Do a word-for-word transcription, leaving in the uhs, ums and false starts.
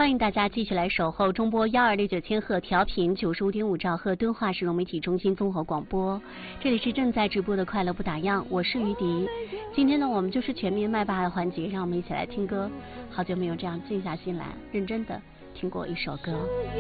欢迎大家继续来守候中波幺二六九千赫调频九十五点五兆赫敦化市容媒体中心综合广播，这里是正在直播的快乐不打烊，我是于迪。今天呢，我们就是全民麦霸的环节，让我们一起来听歌。好久没有这样静下心来，认真的听过一首歌。